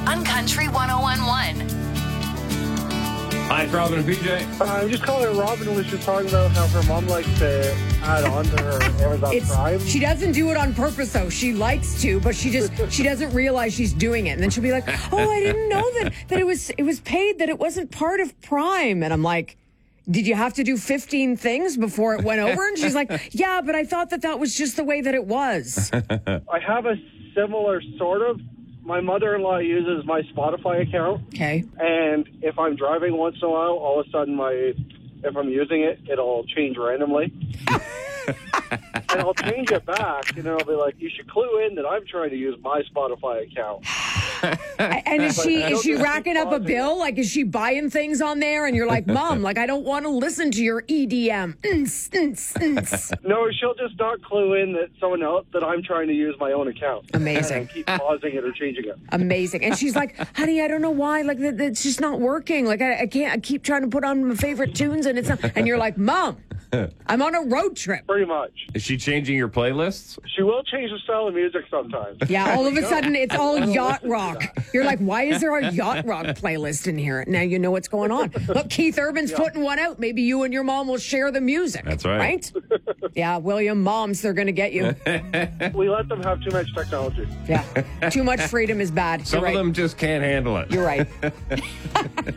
on Country 101.1. Hi, it's Robin and PJ. I'm just calling. Robin was just talking about how her mom likes to add on to her Amazon Prime. She doesn't do it on purpose, though. She likes to, but she doesn't realize she's doing it. And then she'll be like, "Oh, I didn't know that it was paid, that it wasn't part of Prime." And I'm like, "Did you have to do 15 things before it went over?" And she's like, "Yeah, but I thought that was just the way that it was." I have a similar sort of. My mother-in-law uses my Spotify account. Okay. And if I'm driving once in a while, all of a sudden if I'm using it, it'll change randomly. And I'll change it back, and it'll be like, you should clue in that I'm trying to use my Spotify account. And is she racking up a bill? Like, is she buying things on there? And you're like, "Mom, like, I don't want to listen to your EDM. No, she'll just not clue in that someone else, that I'm trying to use my own account. Amazing. And I keep pausing it or changing it. Amazing. And she's like, "Honey, I don't know why. Like, it's just not working. Like, I can't. I keep trying to put on my favorite tunes, and it's not." And you're like, "Mom, I'm on a road trip." Pretty much. Is she changing your playlists? She will change the style of music sometimes. Yeah, all of a sudden it's all yacht rock. You're like, "Why is there a yacht rock playlist in here?" Now you know what's going on. Look, Keith Urban's putting one out. Maybe you and your mom will share the music. That's right. Right? Yeah, William, moms, they're going to get you. We let them have too much technology. Yeah. Too much freedom is bad. Some You're right. of them just can't handle it. You're right.